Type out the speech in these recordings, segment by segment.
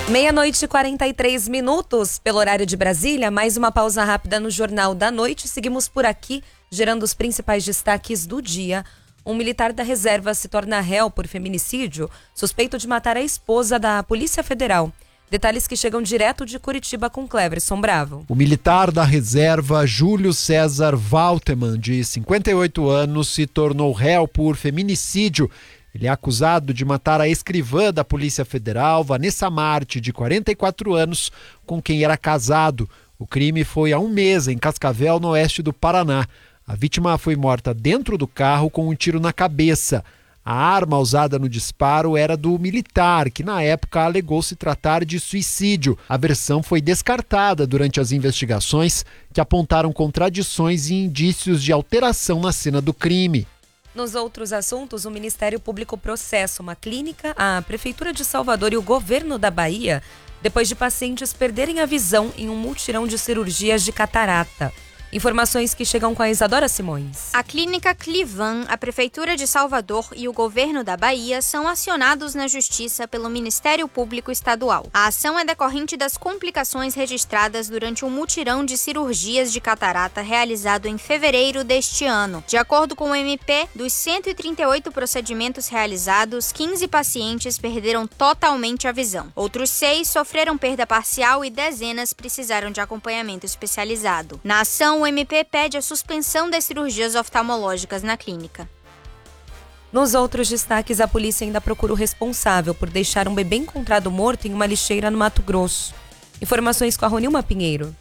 Meia-noite e 43 minutos pelo horário de Brasília. Mais uma pausa rápida no Jornal da Noite. Seguimos por aqui, gerando os principais destaques do dia. Um militar da reserva se torna réu por feminicídio, suspeito de matar a esposa da Polícia Federal. Detalhes que chegam direto de Curitiba com Cleverson Bravo. O militar da reserva, Júlio César Walterman, de 58 anos, se tornou réu por feminicídio. Ele é acusado de matar a escrivã da Polícia Federal, Vanessa Marte, de 44 anos, com quem era casado. O crime foi há um mês, em Cascavel, no oeste do Paraná. A vítima foi morta dentro do carro com um tiro na cabeça. A arma usada no disparo era do militar, que na época alegou se tratar de suicídio. A versão foi descartada durante as investigações, que apontaram contradições e indícios de alteração na cena do crime. Nos outros assuntos, o Ministério Público processa uma clínica, a Prefeitura de Salvador e o governo da Bahia, depois de pacientes perderem a visão em um mutirão de cirurgias de catarata. Informações que chegam com a Isadora Simões. A clínica Clivan, a Prefeitura de Salvador e o governo da Bahia são acionados na Justiça pelo Ministério Público Estadual. A ação é decorrente das complicações registradas durante um mutirão de cirurgias de catarata realizado em fevereiro deste ano. De acordo com o MP, dos 138 procedimentos realizados, 15 pacientes perderam totalmente a visão. Outros 6 sofreram perda parcial e dezenas precisaram de acompanhamento especializado. Na ação, o MP pede a suspensão das cirurgias oftalmológicas na clínica. Nos outros destaques, a polícia ainda procura o responsável por deixar um bebê encontrado morto em uma lixeira no Mato Grosso. Informações com a Ronilma Pinheiro.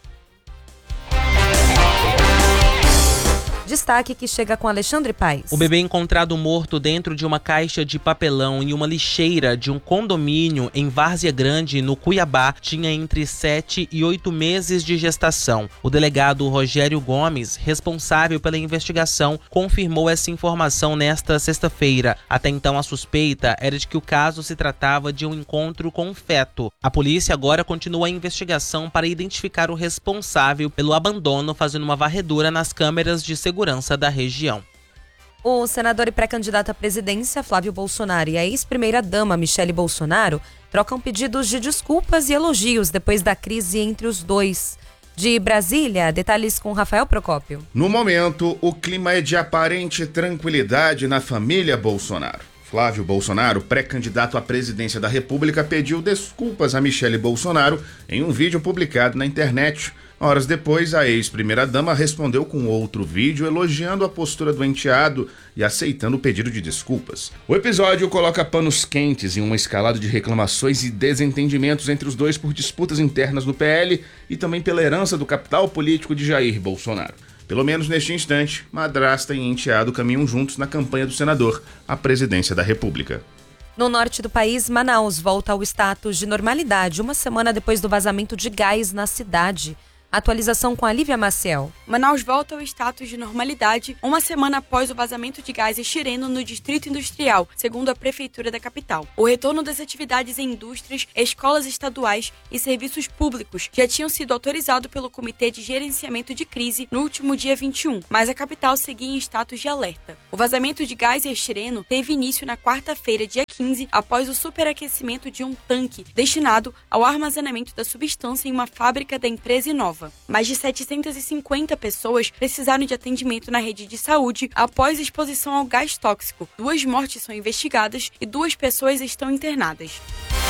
Destaque que chega com Alexandre Paes. O bebê encontrado morto dentro de uma caixa de papelão em uma lixeira de um condomínio em Várzea Grande, no Cuiabá, tinha entre 7 e 8 meses de gestação. O delegado Rogério Gomes, responsável pela investigação, confirmou essa informação nesta sexta-feira. Até então, a suspeita era de que o caso se tratava de um encontro com um feto. A polícia agora continua a investigação para identificar o responsável pelo abandono, fazendo uma varredura nas câmeras de segurança da região. O senador e pré-candidato à presidência, Flávio Bolsonaro, e a ex-primeira-dama, Michele Bolsonaro, trocam pedidos de desculpas e elogios depois da crise entre os dois. De Brasília, detalhes com Rafael Procópio. No momento, o clima é de aparente tranquilidade na família Bolsonaro. Flávio Bolsonaro, pré-candidato à presidência da República, pediu desculpas a Michele Bolsonaro em um vídeo publicado na internet. Horas depois, a ex-primeira-dama respondeu com outro vídeo elogiando a postura do enteado e aceitando o pedido de desculpas. O episódio coloca panos quentes em uma escalada de reclamações e desentendimentos entre os dois por disputas internas no PL e também pela herança do capital político de Jair Bolsonaro. Pelo menos neste instante, madrasta e enteado caminham juntos na campanha do senador à presidência da República. No norte do país, Manaus volta ao status de normalidade uma semana depois do vazamento de gás na cidade. Atualização com a Lívia Maciel. Manaus volta ao status de normalidade uma semana após o vazamento de gás estireno no Distrito Industrial, segundo a Prefeitura da capital. O retorno das atividades em indústrias, escolas estaduais e serviços públicos já tinham sido autorizados pelo Comitê de Gerenciamento de Crise no último dia 21, mas a capital seguia em status de alerta. O vazamento de gás estireno teve início na quarta-feira, dia 15, após o superaquecimento de um tanque destinado ao armazenamento da substância em uma fábrica da empresa Inova. Mais de 750 pessoas precisaram de atendimento na rede de saúde após exposição ao gás tóxico. 2 mortes são investigadas e 2 pessoas estão internadas.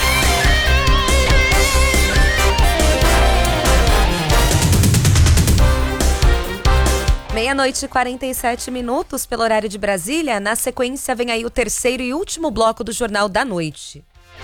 Meia-noite e 47 minutos pelo horário de Brasília. Na sequência, vem aí o terceiro e último bloco do Jornal da Noite.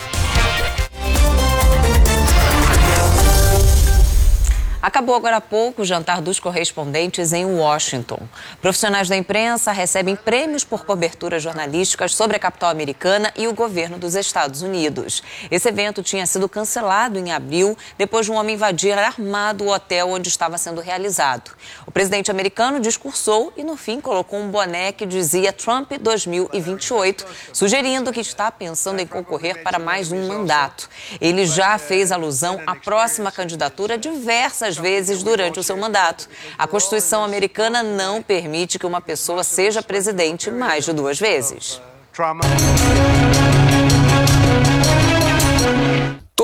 Acabou agora há pouco o jantar dos correspondentes em Washington. Profissionais da imprensa recebem prêmios por coberturas jornalísticas sobre a capital americana e o governo dos Estados Unidos. Esse evento tinha sido cancelado em abril, depois de um homem invadir armado o hotel onde estava sendo realizado. O presidente americano discursou e, no fim, colocou um boné que dizia Trump 2028, sugerindo que está pensando em concorrer para mais um mandato. Ele já fez alusão à próxima candidatura diversas vezes durante o seu mandato. A Constituição americana não permite que uma pessoa seja presidente mais de 2 vezes.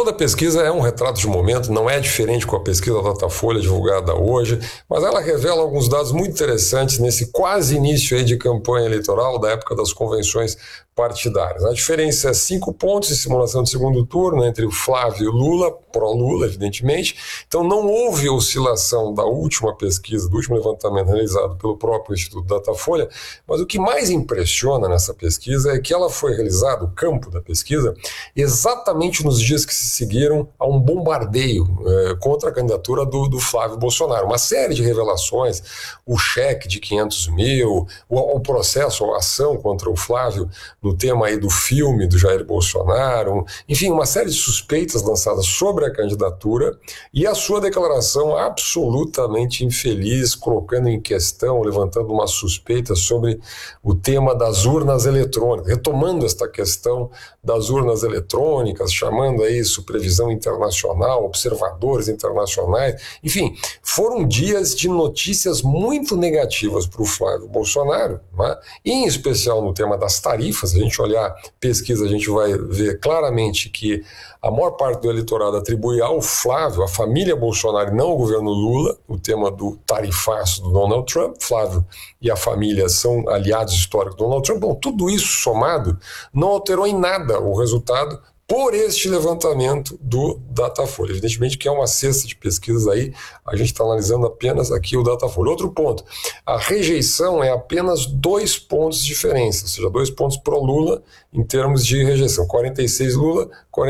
Toda pesquisa é um retrato de momento, não é diferente com a pesquisa da Datafolha divulgada hoje, mas ela revela alguns dados muito interessantes nesse quase início aí de campanha eleitoral da época das convenções partidárias. A diferença é 5 pontos em simulação de segundo turno entre o Flávio e o Lula, pró-Lula, evidentemente. Então não houve oscilação da última pesquisa, do último levantamento realizado pelo próprio Instituto Datafolha, mas o que mais impressiona nessa pesquisa é que ela foi realizada, o campo da pesquisa, exatamente nos dias que se seguiram a um bombardeio contra a candidatura do Flávio Bolsonaro. Uma série de revelações, o cheque de 500 mil, o processo, a ação contra o Flávio no tema aí do filme do Jair Bolsonaro, enfim, uma série de suspeitas lançadas sobre a candidatura e a sua declaração absolutamente infeliz, colocando em questão, levantando uma suspeita sobre o tema das urnas eletrônicas, retomando esta questão das urnas eletrônicas, chamando aí supervisão internacional, observadores internacionais, enfim, foram dias de notícias muito negativas para o Flávio Bolsonaro, né? Em especial no tema das tarifas. Se a gente olhar pesquisa, a gente vai ver claramente que a maior parte do eleitorado atribui ao Flávio, à família Bolsonaro e não ao governo Lula, o tema do tarifaço do Donald Trump. Flávio e a família são aliados históricos do Donald Trump. Bom, tudo isso somado não alterou em nada o resultado por este levantamento do Datafolha. Evidentemente que é uma cesta de pesquisas aí, a gente está analisando apenas aqui o Datafolha. Outro ponto, a rejeição é apenas 2 pontos de diferença, ou seja, 2 pontos pro Lula em termos de rejeição. 46 Lula,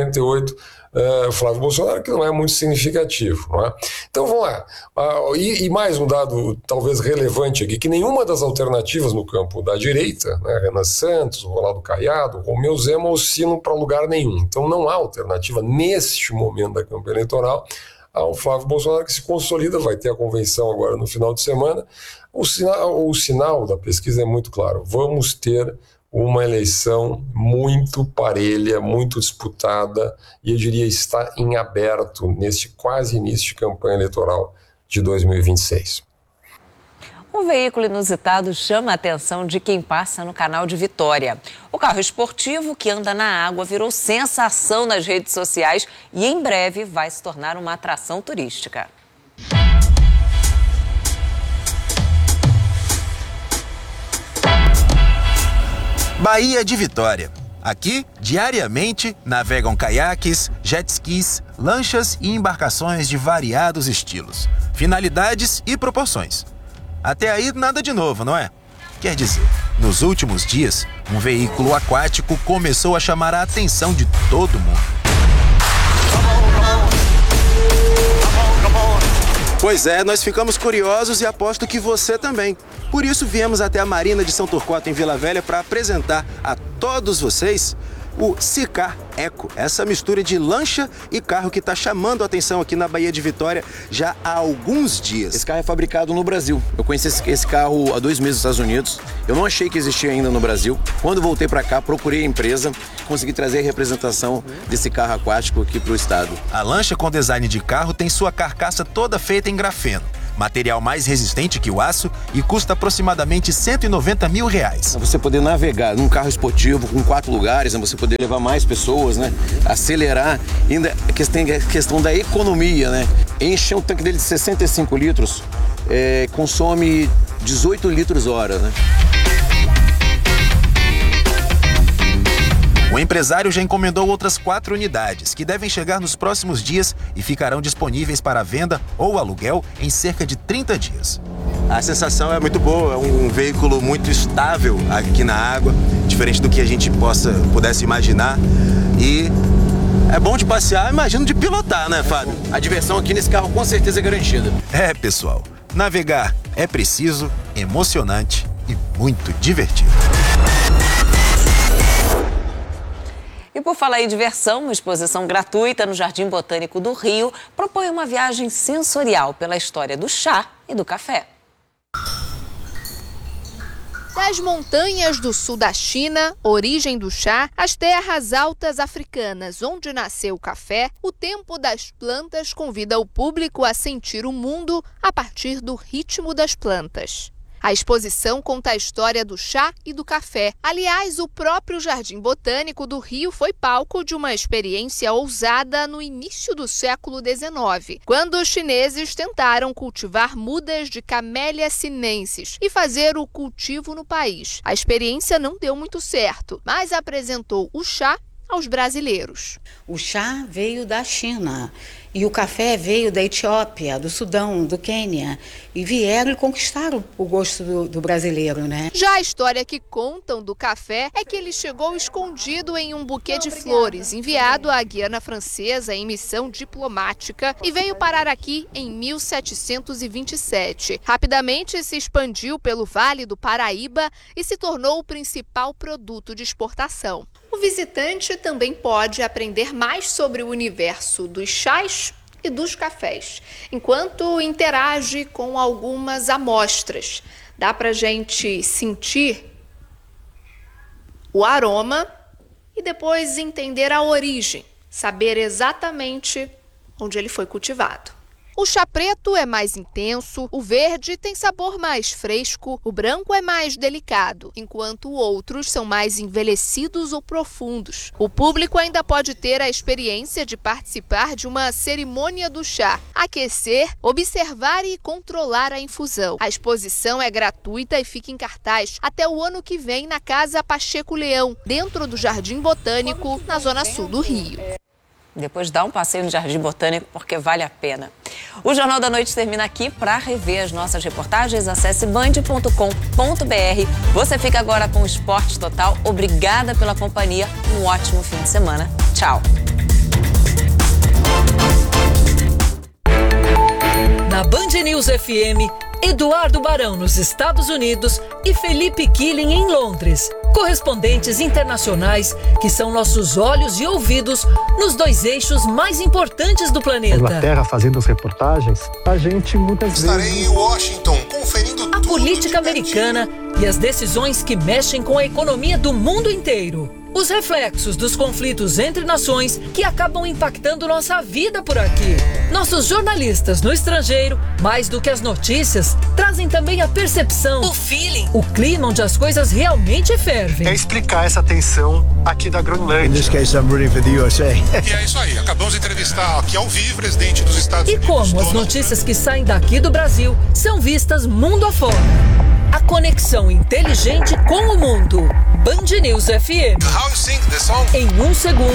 48 Flávio Bolsonaro, que não é muito significativo, não é? Então vamos lá. E mais um dado talvez relevante aqui, que nenhuma das alternativas no campo da direita, né, Renan Santos, Ronaldo Caiado, Romeu Zema, oscilam para lugar nenhum. Então não há alternativa neste momento da campanha eleitoral ao Flávio Bolsonaro, que se consolida, vai ter a convenção agora no final de semana. O sinal da pesquisa é muito claro, vamos ter uma eleição muito parelha, muito disputada, e eu diria está em aberto neste quase início de campanha eleitoral de 2026. Um veículo inusitado chama a atenção de quem passa no canal de Vitória. O carro esportivo que anda na água virou sensação nas redes sociais e em breve vai se tornar uma atração turística. Baía de Vitória. Aqui, diariamente, navegam caiaques, jet skis, lanchas e embarcações de variados estilos, finalidades e proporções. Até aí, nada de novo, não é? Quer dizer, nos últimos dias, um veículo aquático começou a chamar a atenção de todo mundo. Pois é, nós ficamos curiosos e aposto que você também. Por isso viemos até a Marina de São Turquato, em Vila Velha, para apresentar a todos vocês o Sicar Eco, essa mistura de lancha e carro que está chamando a atenção aqui na Baía de Vitória já há alguns dias. Esse carro é fabricado no Brasil. Eu conheci esse carro há 2 meses nos Estados Unidos. Eu não achei que existia ainda no Brasil. Quando voltei para cá, procurei a empresa, consegui trazer a representação desse carro aquático aqui para o estado. A lancha com design de carro tem sua carcaça toda feita em grafeno, material mais resistente que o aço, e custa aproximadamente R$190 mil. Você poder navegar num carro esportivo com 4 lugares, você poder levar mais pessoas, né? Acelerar, ainda a questão da economia, né? Encher um tanque dele de 65 litros, consome 18 litros hora, né? O empresário já encomendou outras 4 unidades, que devem chegar nos próximos dias e ficarão disponíveis para venda ou aluguel em cerca de 30 dias. A sensação é muito boa, é um veículo muito estável aqui na água, diferente do que a gente pudesse imaginar. E é bom de passear, imagino de pilotar, né, Fábio? A diversão aqui nesse carro com certeza é garantida. É, pessoal, navegar é preciso, emocionante e muito divertido. E por falar em diversão, uma exposição gratuita no Jardim Botânico do Rio propõe uma viagem sensorial pela história do chá e do café. Das montanhas do sul da China, origem do chá, às terras altas africanas, onde nasceu o café, o tempo das plantas convida o público a sentir o mundo a partir do ritmo das plantas. A exposição conta a história do chá e do café. Aliás, o próprio Jardim Botânico do Rio foi palco de uma experiência ousada no início do século XIX, quando os chineses tentaram cultivar mudas de Camellia sinensis e fazer o cultivo no país. A experiência não deu muito certo, mas apresentou o chá aos brasileiros. O chá veio da China e o café veio da Etiópia, do Sudão, do Quênia, e vieram e conquistaram o gosto do brasileiro, né? Já a história que contam do café é que ele chegou escondido em um buquê de flores, enviado à Guiana Francesa em missão diplomática, e veio parar aqui em 1727. Rapidamente se expandiu pelo Vale do Paraíba e se tornou o principal produto de exportação. O visitante também pode aprender mais sobre o universo dos chás e dos cafés, enquanto interage com algumas amostras. Dá pra gente sentir o aroma e depois entender a origem, saber exatamente onde ele foi cultivado. O chá preto é mais intenso, o verde tem sabor mais fresco, o branco é mais delicado, enquanto outros são mais envelhecidos ou profundos. O público ainda pode ter a experiência de participar de uma cerimônia do chá, aquecer, observar e controlar a infusão. A exposição é gratuita e fica em cartaz até o ano que vem na Casa Pacheco Leão, dentro do Jardim Botânico, na zona sul do Rio. Depois dá um passeio no Jardim Botânico, porque vale a pena. O Jornal da Noite termina aqui. Para rever as nossas reportagens, acesse band.com.br. Você fica agora com o Esporte Total. Obrigada pela companhia. Um ótimo fim de semana. Tchau. Na Band News FM, Eduardo Barão nos Estados Unidos e Felipe Killing em Londres. Correspondentes internacionais que são nossos olhos e ouvidos nos dois eixos mais importantes do planeta. Inglaterra fazendo as reportagens, a gente muitas vezes... Estarei em Washington conferindo a política americana e as decisões que mexem com a economia do mundo inteiro. Os reflexos dos conflitos entre nações que acabam impactando nossa vida por aqui. Nossos jornalistas no estrangeiro, mais do que as notícias, trazem também a percepção, o feeling, o clima onde as coisas realmente fervem. É explicar essa tensão aqui da Groenlândia. In this case, I'm rooting for the USA. E é isso aí, acabamos de entrevistar aqui ao vivo o presidente dos Estados Unidos. E como as notícias que saem daqui do Brasil são vistas mundo afora. A conexão inteligente com o mundo. Band News FM. How you sing the song? Em um segundo,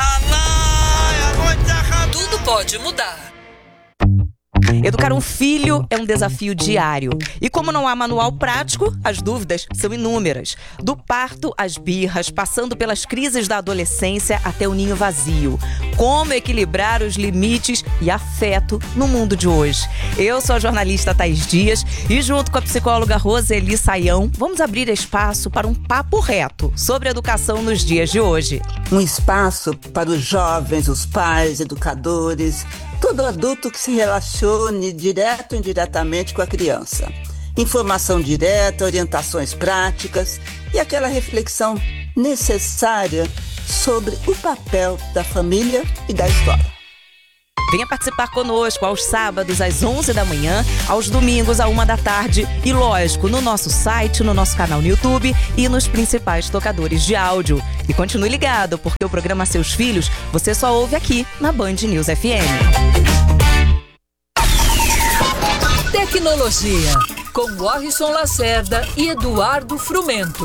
tudo pode mudar. Educar um filho é um desafio diário. E como não há manual prático, as dúvidas são inúmeras. Do parto às birras, passando pelas crises da adolescência até o ninho vazio. Como equilibrar os limites e afeto no mundo de hoje? Eu sou a jornalista Thaís Dias e junto com a psicóloga Roseli Saião, vamos abrir espaço para um papo reto sobre educação nos dias de hoje. Um espaço para os jovens, os pais, educadores, todo adulto que se relacione direto ou indiretamente com a criança. Informação direta, orientações práticas e aquela reflexão necessária sobre o papel da família e da escola. Venha participar conosco aos sábados às 11 da manhã, aos domingos à 1 da tarde e, lógico, no nosso site, no nosso canal no YouTube e nos principais tocadores de áudio. E continue ligado, porque o programa Seus Filhos você só ouve aqui na Band News FM. Tecnologia, com Warrison Lacerda e Eduardo Frumento.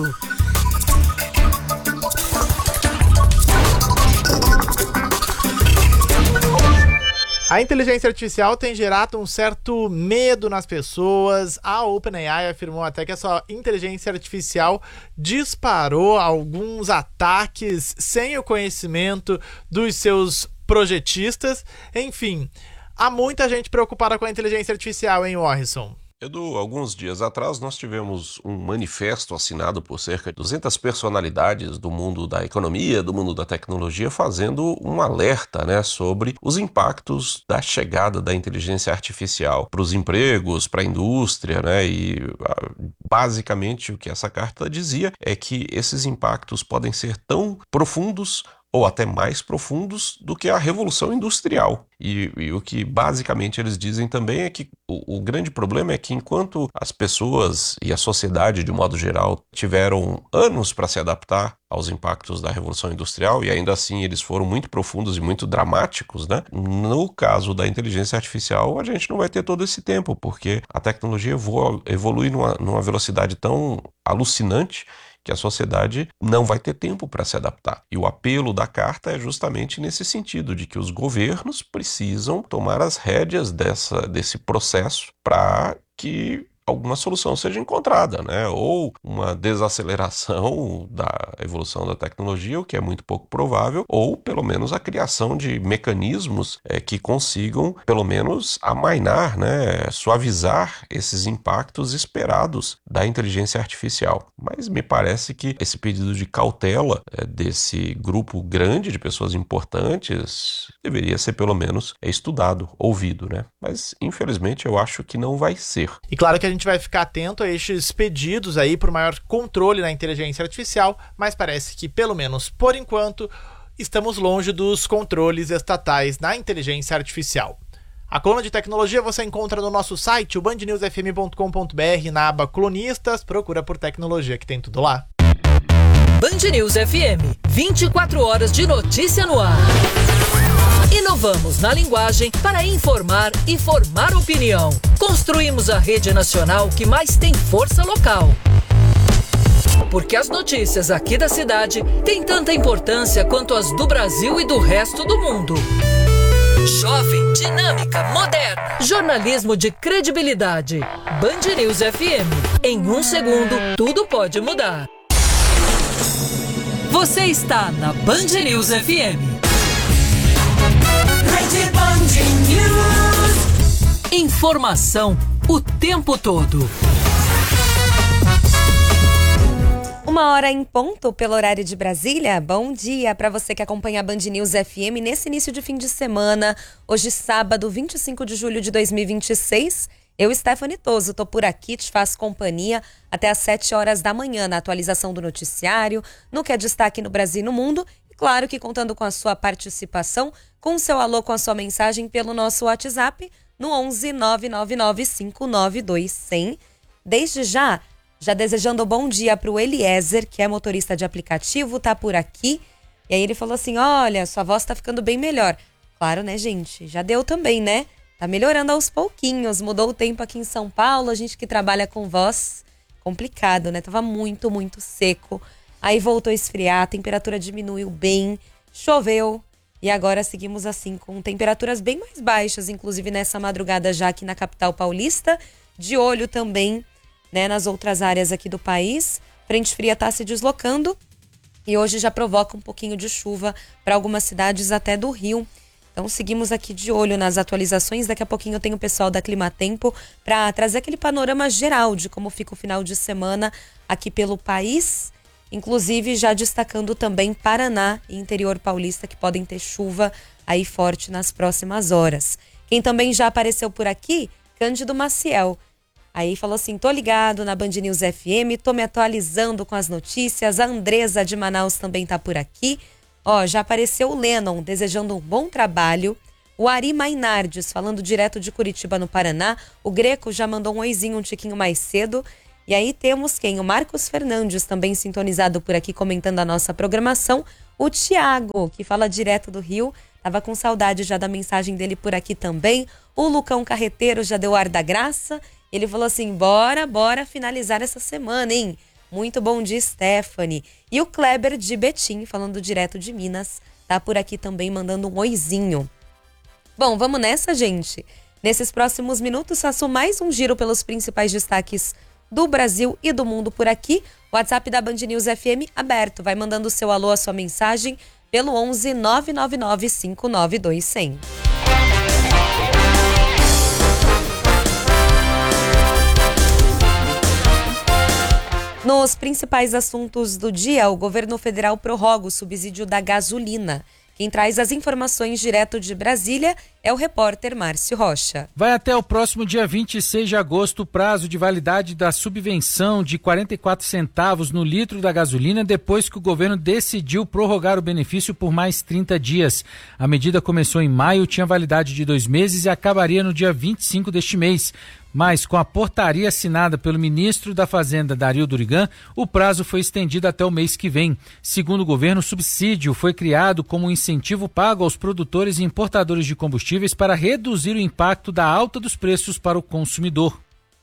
A inteligência artificial tem gerado um certo medo nas pessoas. A OpenAI afirmou até que essa inteligência artificial disparou alguns ataques sem o conhecimento dos seus projetistas. Enfim, há muita gente preocupada com a inteligência artificial, hein, Warrison? Edu, alguns dias atrás nós tivemos um manifesto assinado por cerca de 200 personalidades do mundo da economia, do mundo da tecnologia, fazendo um alerta, né, sobre os impactos da chegada da inteligência artificial para os empregos, para a indústria, né, e basicamente o que essa carta dizia é que esses impactos podem ser tão profundos ou até mais profundos do que a Revolução Industrial. E o que basicamente eles dizem também é que o grande problema é que enquanto as pessoas e a sociedade de modo geral tiveram anos para se adaptar aos impactos da Revolução Industrial, e ainda assim eles foram muito profundos e muito dramáticos, né? No caso da inteligência artificial, a gente não vai ter todo esse tempo, porque a tecnologia evolui numa velocidade tão alucinante que a sociedade não vai ter tempo para se adaptar. E o apelo da carta é justamente nesse sentido, de que os governos precisam tomar as rédeas desse processo para que alguma solução seja encontrada, né? Ou uma desaceleração da evolução da tecnologia, o que é muito pouco provável, ou pelo menos a criação de mecanismos que consigam pelo menos amainar, né? Suavizar esses impactos esperados da inteligência artificial. Mas me parece que esse pedido de cautela desse grupo grande de pessoas importantes deveria ser pelo menos estudado, ouvido, né? Mas infelizmente eu acho que não vai ser. E claro que a gente vai ficar atento a estes pedidos aí por maior controle na inteligência artificial, mas parece que, pelo menos por enquanto, estamos longe dos controles estatais na inteligência artificial. A coluna de tecnologia você encontra no nosso site, o bandnewsfm.com.br, na aba Colunistas, procura por tecnologia que tem tudo lá. Band News FM, 24 horas de notícia no ar. Inovamos na linguagem para informar e formar opinião. Construímos a rede nacional que mais tem força local. Porque as notícias aqui da cidade têm tanta importância quanto as do Brasil e do resto do mundo. Jovem, dinâmica, moderna. Jornalismo de credibilidade. Band News FM. Em 1 segundo, tudo pode mudar. Você está na Band News FM. Rede Band News. Informação o tempo todo. 1h em ponto pelo horário de Brasília. Bom dia para você que acompanha a Band News FM nesse início de fim de semana. Hoje, sábado, 25 de julho de 2026. Eu, Stephanie Toso, tô por aqui, te faço companhia até às 7 horas da manhã na atualização do noticiário, no que é destaque no Brasil e no mundo. E claro que contando com a sua participação, com o seu alô, com a sua mensagem pelo nosso WhatsApp no 11 999 592 100. Desde já desejando bom dia para o Eliezer, que é motorista de aplicativo, tá por aqui. E aí ele falou assim, olha, sua voz tá ficando bem melhor. Claro, né, gente? Já deu também, né? Tá melhorando aos pouquinhos. Mudou o tempo aqui em São Paulo. A gente que trabalha com voz, complicado, né? Tava muito, muito seco. Aí voltou a esfriar, a temperatura diminuiu bem, choveu. E agora seguimos assim, com temperaturas bem mais baixas, inclusive nessa madrugada já aqui na capital paulista. De olho também, né, nas outras áreas aqui do país. Frente fria está se deslocando e hoje já provoca um pouquinho de chuva para algumas cidades até do Rio. Então seguimos aqui de olho nas atualizações. Daqui a pouquinho tem o pessoal da Climatempo para trazer aquele panorama geral de como fica o final de semana aqui pelo país. Inclusive já destacando também Paraná e interior paulista que podem ter chuva aí forte nas próximas horas. Quem também já apareceu por aqui, Cândido Maciel. Aí falou assim, tô ligado na Band News FM, tô me atualizando com as notícias. A Andresa de Manaus também tá por aqui. Ó, já apareceu o Lennon desejando um bom trabalho. O Ari Mainardes falando direto de Curitiba, no Paraná. O Greco já mandou um oizinho um tiquinho mais cedo. E aí temos quem? O Marcos Fernandes também sintonizado por aqui comentando a nossa programação. O Tiago, que fala direto do Rio. Tava com saudade já da mensagem dele por aqui também. O Lucão Carreteiro já deu ar da graça. Ele falou assim, bora finalizar essa semana, hein? Muito bom dia, Stephanie. E o Kleber de Betim, falando direto de Minas, tá por aqui também mandando um oizinho. Bom, vamos nessa, gente. Nesses próximos minutos, faço mais um giro pelos principais destaques do Brasil e do mundo por aqui. O WhatsApp da Band News FM aberto. Vai mandando o seu alô, a sua mensagem pelo 11 999 592 100. Nos principais assuntos do dia, o governo federal prorroga o subsídio da gasolina. Quem traz as informações direto de Brasília é o repórter Márcio Rocha. Vai até o próximo dia 26 de agosto o prazo de validade da subvenção de 44 centavos no litro da gasolina, depois que o governo decidiu prorrogar o benefício por mais 30 dias. A medida começou em maio, tinha validade de 2 meses e acabaria no dia 25 deste mês. Mas, com a portaria assinada pelo ministro da Fazenda, Dario Durigan, o prazo foi estendido até o mês que vem. Segundo o governo, o subsídio foi criado como um incentivo pago aos produtores e importadores de combustíveis para reduzir o impacto da alta dos preços para o consumidor.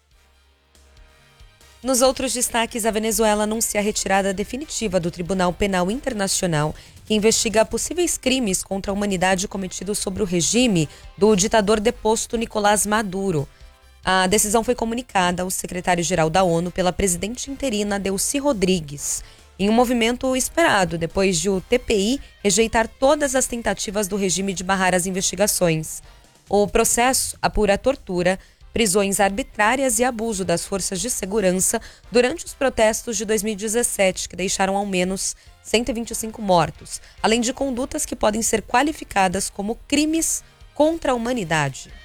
Nos outros destaques, a Venezuela anuncia a retirada definitiva do Tribunal Penal Internacional, que investiga possíveis crimes contra a humanidade cometidos sobre o regime do ditador deposto Nicolás Maduro. A decisão foi comunicada ao secretário-geral da ONU pela presidente interina Delcy Rodrigues, em um movimento esperado depois de o TPI rejeitar todas as tentativas do regime de barrar as investigações. O processo apura tortura, prisões arbitrárias e abuso das forças de segurança durante os protestos de 2017, que deixaram ao menos 125 mortos, além de condutas que podem ser qualificadas como crimes contra a humanidade.